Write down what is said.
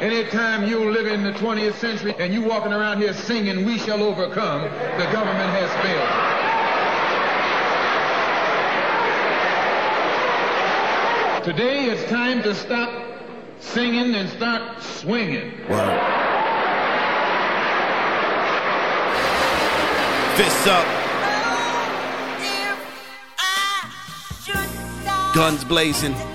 Anytime you live in the 20th century and you walking around here singing, "We shall overcome," the government has failed. Today it's time to stop singing and start swinging. Wow. Fists up. Guns blazing.